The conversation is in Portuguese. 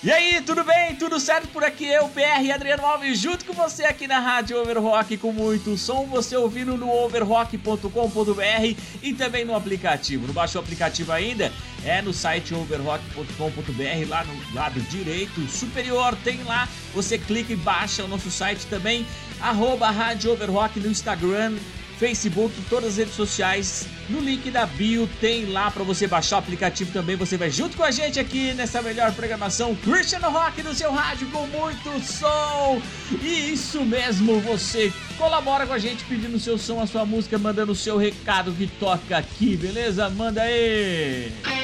E aí, tudo bem? Tudo certo por aqui? Eu, PR Adriano Alves, junto com você aqui na Rádio Overrock, com muito som, você ouvindo no overrock.com.br e também no aplicativo. Não baixou o aplicativo ainda? É no site overrock.com.br, lá no lado direito superior, tem lá, você clica e baixa o nosso site também, @Rádio Overrock no Instagram, Facebook, todas as redes sociais, no link da bio tem lá para você baixar o aplicativo também, você vai junto com a gente aqui nessa melhor programação Christian Rock no seu rádio com muito som. E isso mesmo, você colabora com a gente pedindo o seu som, a sua música, mandando o seu recado que toca aqui, beleza? Manda aí!